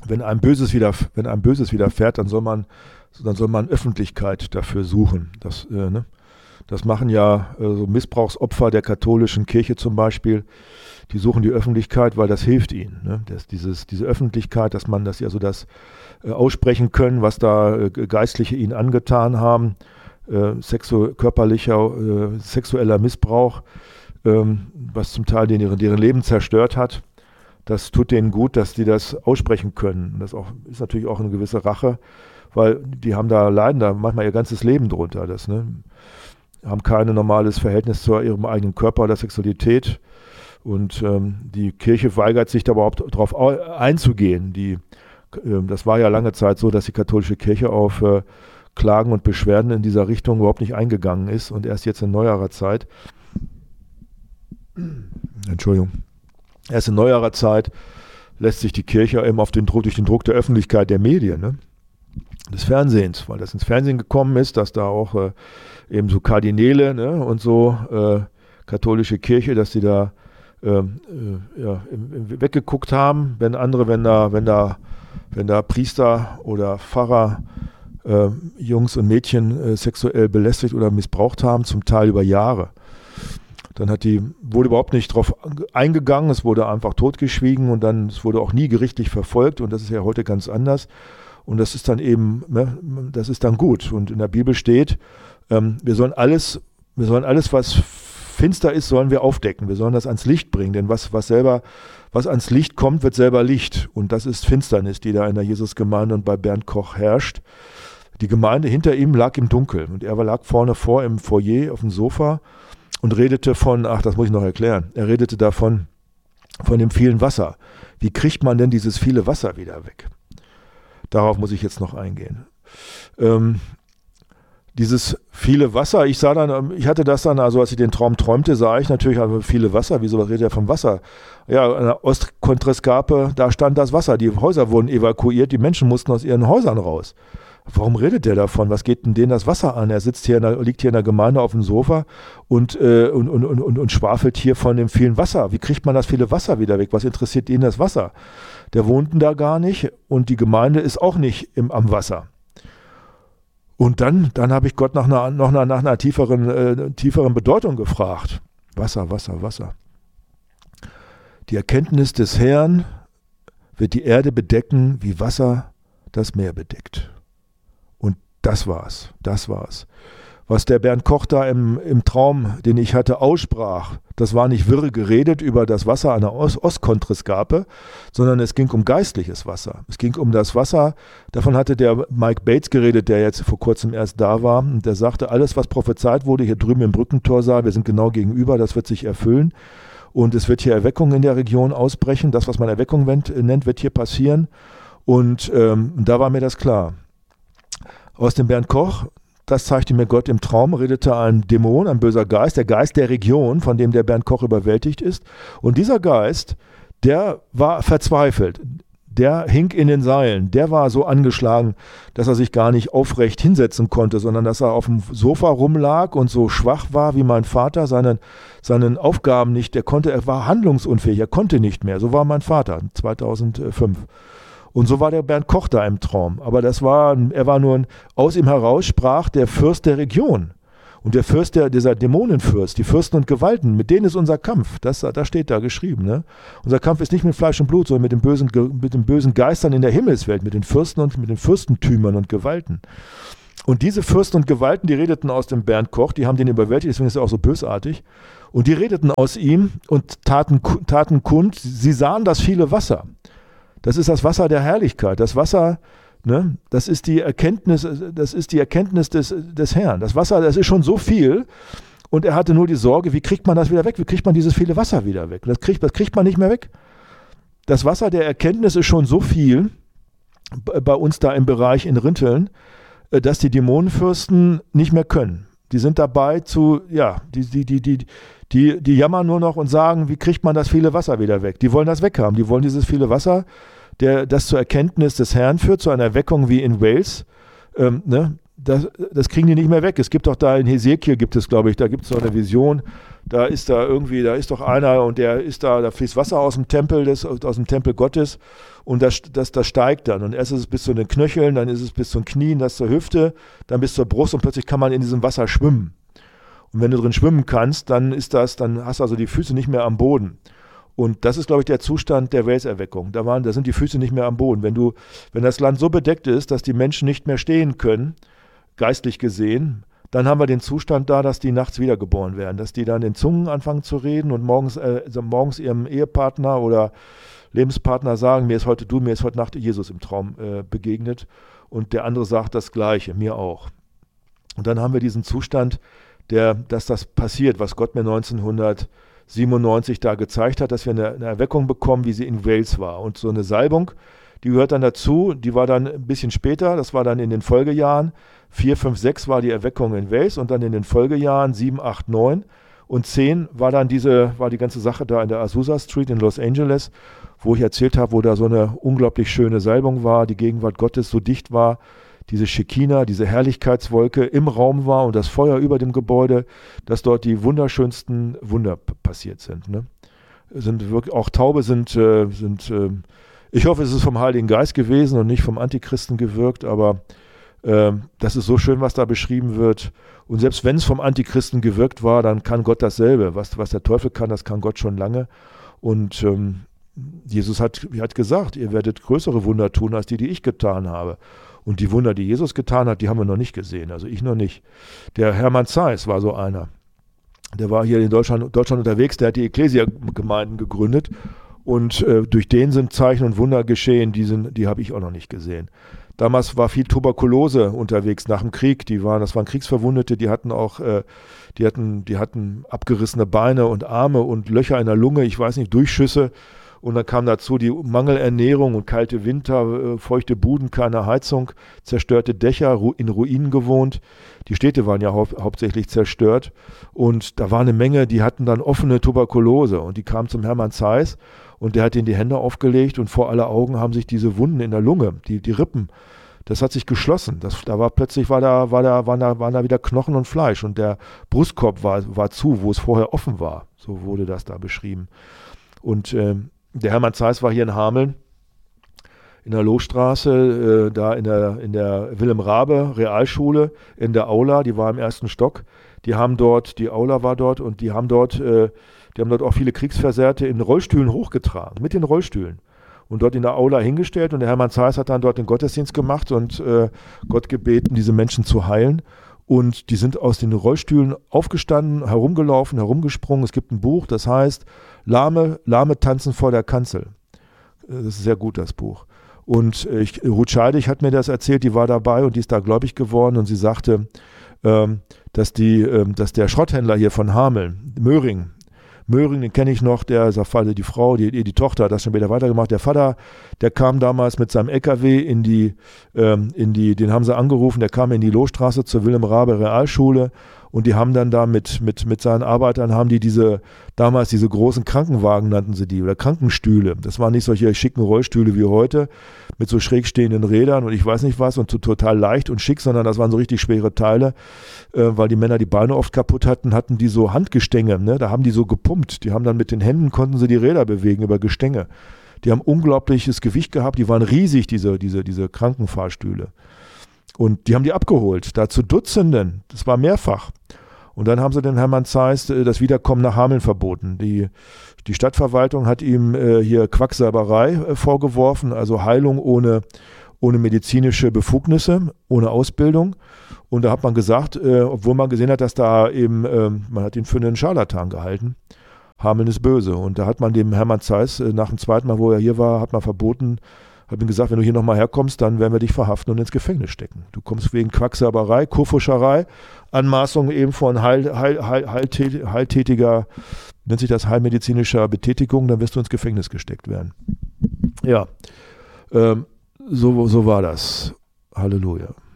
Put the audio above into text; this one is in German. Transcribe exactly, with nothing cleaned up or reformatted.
wenn einem Böses wieder, wenn einem Böses widerfährt, dann soll man, dann soll man Öffentlichkeit dafür suchen. Das, äh, ne? Das machen ja äh, so Missbrauchsopfer der katholischen Kirche zum Beispiel. Die suchen die Öffentlichkeit, weil das hilft ihnen. Ne? Das, dieses, diese Öffentlichkeit, dass man, dass sie also das äh, aussprechen können, was da äh, Geistliche ihnen angetan haben, äh, sexu- körperlicher, äh, sexueller Missbrauch, ähm, was zum Teil deren, deren Leben zerstört hat. Das tut denen gut, dass die das aussprechen können. Das auch, ist natürlich auch eine gewisse Rache, weil die haben da, leiden da manchmal ihr ganzes Leben drunter. Das, ne? Haben kein normales Verhältnis zu ihrem eigenen Körper oder Sexualität. Und ähm, die Kirche weigert sich da überhaupt darauf einzugehen. Die, äh, das war ja lange Zeit so, dass die katholische Kirche auf äh, Klagen und Beschwerden in dieser Richtung überhaupt nicht eingegangen ist. Und erst jetzt in neuerer Zeit, Entschuldigung, erst in neuerer Zeit lässt sich die Kirche eben auf den Druck, durch den Druck der Öffentlichkeit, der Medien, ne? Des Fernsehens, weil das ins Fernsehen gekommen ist, dass da auch äh, eben so Kardinäle, ne, und so äh, katholische Kirche, dass die da ähm, äh, ja, im, im, weggeguckt haben, wenn andere, wenn da, wenn da, wenn da Priester oder Pfarrer äh, Jungs und Mädchen äh, sexuell belästigt oder missbraucht haben, zum Teil über Jahre. Dann hat die, wurde überhaupt nicht drauf eingegangen, es wurde einfach totgeschwiegen und dann, es wurde auch nie gerichtlich verfolgt und das ist ja heute ganz anders. Und das ist dann eben, ne, das ist dann gut. Und in der Bibel steht, ähm, wir sollen alles, wir sollen alles, was finster ist, sollen wir aufdecken. Wir sollen das ans Licht bringen, denn was, was selber, was ans Licht kommt, wird selber Licht. Und das ist Finsternis, die da in der Jesusgemeinde und bei Bernd Koch herrscht. Die Gemeinde hinter ihm lag im Dunkeln und er lag vorne vor im Foyer auf dem Sofa und redete von, ach, das muss ich noch erklären, er redete davon, von dem vielen Wasser. Wie kriegt man denn dieses viele Wasser wieder weg? Darauf muss ich jetzt noch eingehen. Ähm, dieses viele Wasser, ich sah dann, ich hatte das dann, also als ich den Traum träumte, sah ich natürlich also viele Wasser. Wieso redet er vom Wasser? Ja, an der Ostkontreskape, da stand das Wasser. Die Häuser wurden evakuiert, die Menschen mussten aus ihren Häusern raus. Warum redet der davon? Was geht denn denen das Wasser an? Er sitzt hier, in der, liegt hier in der Gemeinde auf dem Sofa und, äh, und, und, und, und schwafelt hier von dem vielen Wasser. Wie kriegt man das viele Wasser wieder weg? Was interessiert ihn das Wasser? Der wohnten da gar nicht und die Gemeinde ist auch nicht im, am Wasser. Und dann, dann habe ich Gott nach einer, noch nach einer tieferen, äh, tieferen Bedeutung gefragt. Wasser, Wasser, Wasser. Die Erkenntnis des Herrn wird die Erde bedecken, wie Wasser das Meer bedeckt. Und das war's, das war's. Was der Bernd Koch da im, im Traum, den ich hatte, aussprach, das war nicht wirre geredet über das Wasser an der Ost- Ostkontreskape, sondern es ging um geistliches Wasser. Es ging um das Wasser, davon hatte der Mike Bates geredet, der jetzt vor kurzem erst da war. Und der sagte, alles, was prophezeit wurde, hier drüben im Brückentorsaal, wir sind genau gegenüber, das wird sich erfüllen. Und es wird hier Erweckung in der Region ausbrechen. Das, was man Erweckung nennt, wird hier passieren. Und ähm, da war mir das klar. Aus dem Bernd Koch, das zeigte mir Gott im Traum, redete ein Dämon, ein böser Geist, der Geist der Region, von dem der Bernd Koch überwältigt ist. Und dieser Geist, der war verzweifelt. Der hing in den Seilen. Der war so angeschlagen, dass er sich gar nicht aufrecht hinsetzen konnte, sondern dass er auf dem Sofa rumlag und so schwach war wie mein Vater, seinen, seinen Aufgaben nicht, er konnte, er war handlungsunfähig, er konnte nicht mehr. So war mein Vater zweitausendfünf. Und so war der Bernd Koch da im Traum. Aber das war, er war nur, ein, aus ihm heraus sprach der Fürst der Region. Und der Fürst, der, dieser Dämonenfürst, die Fürsten und Gewalten, mit denen ist unser Kampf. Das, das steht da geschrieben. Ne? Unser Kampf ist nicht mit Fleisch und Blut, sondern mit den, bösen, mit den bösen Geistern in der Himmelswelt, mit den Fürsten und mit den Fürstentümern und Gewalten. Und diese Fürsten und Gewalten, die redeten aus dem Bernd Koch, die haben den überwältigt, deswegen ist er auch so bösartig. Und die redeten aus ihm und taten, taten kund, sie sahen das viele Wasser. Das ist das Wasser der Herrlichkeit. Das Wasser, ne, das ist die Erkenntnis, das ist die Erkenntnis des, des Herrn. Das Wasser, das ist schon so viel. Und er hatte nur die Sorge, wie kriegt man das wieder weg? Wie kriegt man dieses viele Wasser wieder weg? Das kriegt, das kriegt man nicht mehr weg. Das Wasser der Erkenntnis ist schon so viel bei uns da im Bereich in Rinteln, dass die Dämonenfürsten nicht mehr können. Die sind dabei zu, ja, die, die, die, die, die, die jammern nur noch und sagen, wie kriegt man das viele Wasser wieder weg? Die wollen das weghaben. Die wollen dieses viele Wasser, der, das zur Erkenntnis des Herrn führt, zu einer Erweckung wie in Wales. Ähm, ne? das, das kriegen die nicht mehr weg. Es gibt doch da in Hesekiel, gibt es, glaube ich, da gibt es so eine Vision, da ist da irgendwie, da ist doch einer und der ist da, da fließt Wasser aus dem Tempel, des, aus dem Tempel Gottes und das, das, das steigt dann. Und erst ist es bis zu den Knöcheln, dann ist es bis zu den Knien, das zur Hüfte, dann bis zur Brust und plötzlich kann man in diesem Wasser schwimmen. Und wenn du drin schwimmen kannst, dann ist das, dann hast du also die Füße nicht mehr am Boden. Und das ist, glaube ich, der Zustand der Welserweckung. Da waren, da sind die Füße nicht mehr am Boden. Wenn du, wenn das Land so bedeckt ist, dass die Menschen nicht mehr stehen können, geistlich gesehen, dann haben wir den Zustand da, dass die nachts wiedergeboren werden, dass die dann in Zungen anfangen zu reden und morgens, äh, also morgens ihrem Ehepartner oder Lebenspartner sagen, mir ist heute du, mir ist heute Nacht Jesus im Traum äh, begegnet und der andere sagt das Gleiche, mir auch. Und dann haben wir diesen Zustand, der, dass das passiert, was Gott mir neunzehnhundertsiebenundneunzig da gezeigt hat, dass wir eine, eine Erweckung bekommen, wie sie in Wales war. Und so eine Salbung, die gehört dann dazu, die war dann ein bisschen später, das war dann in den Folgejahren, vier, fünf, sechs war die Erweckung in Wales und dann in den Folgejahren sieben, acht, neun und zehn war dann diese, war die ganze Sache da in der Azusa Street in Los Angeles, wo ich erzählt habe, wo da so eine unglaublich schöne Salbung war, die Gegenwart Gottes so dicht war, diese Schekina, diese Herrlichkeitswolke im Raum war und das Feuer über dem Gebäude, dass dort die wunderschönsten Wunder p- passiert sind. Ne? Sind wirklich, auch Taube sind, äh, sind äh, ich hoffe, es ist vom Heiligen Geist gewesen und nicht vom Antichristen gewirkt, aber äh, das ist so schön, was da beschrieben wird. Und selbst wenn es vom Antichristen gewirkt war, dann kann Gott dasselbe. Was, was der Teufel kann, das kann Gott schon lange. Und ähm, Jesus hat, hat gesagt, ihr werdet größere Wunder tun, als die, die ich getan habe. Und die Wunder, die Jesus getan hat, die haben wir noch nicht gesehen, also ich noch nicht. Der Hermann Zeiss war so einer. Der war hier in Deutschland, Deutschland unterwegs, der hat die Ekklesia-Gemeinden gegründet und äh, durch den sind Zeichen und Wunder geschehen, die, sind, die habe ich auch noch nicht gesehen. Damals war viel Tuberkulose unterwegs nach dem Krieg, die waren, das waren Kriegsverwundete, die hatten auch, äh, die hatten, die hatten abgerissene Beine und Arme und Löcher in der Lunge, ich weiß nicht, Durchschüsse. Und dann kam dazu die Mangelernährung und kalte Winter, feuchte Buden, keine Heizung, zerstörte Dächer, in Ruinen gewohnt. Die Städte waren ja hau- hauptsächlich zerstört. Und da war eine Menge, die hatten dann offene Tuberkulose. Und die kamen zum Hermann Zeiss und der hat ihnen die Hände aufgelegt und vor aller Augen haben sich diese Wunden in der Lunge, die, die Rippen, das hat sich geschlossen. Das, da war plötzlich war da, war da, waren, da, waren da wieder Knochen und Fleisch und der Brustkorb war, war zu, wo es vorher offen war. So wurde das da beschrieben. Und ähm, der Hermann Zeiss war hier in Hameln, in der Lohstraße, äh, da in der, in der Wilhelm-Raabe Realschule, in der Aula, die war im ersten Stock. Die haben dort, die Aula war dort und die haben dort, äh, die haben dort auch viele Kriegsversehrte in Rollstühlen hochgetragen, mit den Rollstühlen. Und dort in der Aula hingestellt und der Hermann Zeiss hat dann dort den Gottesdienst gemacht und äh, Gott gebeten, diese Menschen zu heilen. Und die sind aus den Rollstühlen aufgestanden, herumgelaufen, herumgesprungen. Es gibt ein Buch, das heißt Lahme, Lahme tanzen vor der Kanzel. Das ist sehr gut, das Buch. Und ich, Ruth Scheidig hat mir das erzählt, die war dabei und die ist da gläubig geworden und sie sagte, ähm, dass, die, ähm, dass der Schrotthändler hier von Hameln, Möhring, Möhring, den kenne ich noch, der, die Frau, die, die Tochter hat das schon wieder weitergemacht. Der Vater, der kam damals mit seinem L K W in die, ähm, in die, den haben sie angerufen, der kam in die Lohstraße zur Wilhelm-Raabe Realschule und die haben dann da mit, mit, mit seinen Arbeitern, haben die diese, damals diese großen Krankenwagen nannten sie die, oder Krankenstühle. Das waren nicht solche schicken Rollstühle wie heute, mit so schräg stehenden Rädern und ich weiß nicht was und so total leicht und schick, sondern das waren so richtig schwere Teile, äh, weil die Männer die Beine oft kaputt hatten, hatten die so Handgestänge, ne? Da haben die so gepumpt, die haben dann mit den Händen, konnten sie die Räder bewegen über Gestänge. Die haben unglaubliches Gewicht gehabt, die waren riesig, diese, diese, diese Krankenfahrstühle. Und die haben die abgeholt, da zu Dutzenden, das war mehrfach. Und dann haben sie den Hermann Zeiss äh, das Wiederkommen nach Hameln verboten. Die, die Stadtverwaltung hat ihm äh, hier Quacksalberei äh, vorgeworfen, also Heilung ohne, ohne medizinische Befugnisse, ohne Ausbildung. Und da hat man gesagt, äh, obwohl man gesehen hat, dass da eben, äh, man hat ihn für einen Scharlatan gehalten. Hameln ist böse. Und da hat man dem Hermann Zeiss äh, nach dem zweiten Mal, wo er hier war, hat man verboten, hat ihm gesagt, wenn du hier nochmal herkommst, dann werden wir dich verhaften und ins Gefängnis stecken. Du kommst wegen Quacksalberei, Kurfuscherei, Anmaßung eben von heil, heil, heil, heiltät, heiltätiger, nennt sich das heilmedizinischer Betätigung, dann wirst du ins Gefängnis gesteckt werden. Ja, ähm, so, so war das. Halleluja.